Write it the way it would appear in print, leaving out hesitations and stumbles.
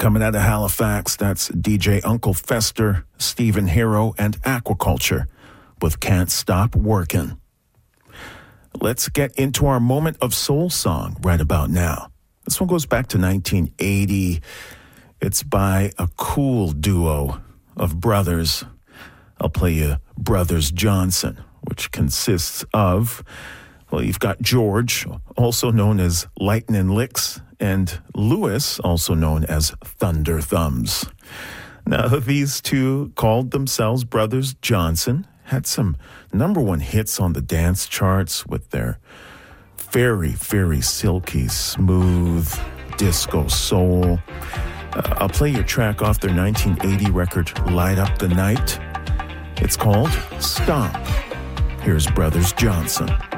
Coming out of Halifax, that's DJ Uncle Fester, Stephen Hero, and Aquaculture with Can't Stop Workin'. Let's get into our moment of soul song right about now. This one goes back to 1980. It's by a cool duo of brothers. I'll play you Brothers Johnson, which consists of, well, you've got George, also known as Lightnin' Licks, and Lewis, also known as Thunder Thumbs. Now, these two called themselves Brothers Johnson, had some number one hits on the dance charts with their very, very silky, smooth disco soul. I'll play your track off their 1980 record, Light Up the Night. It's called Stomp. Here's Brothers Johnson.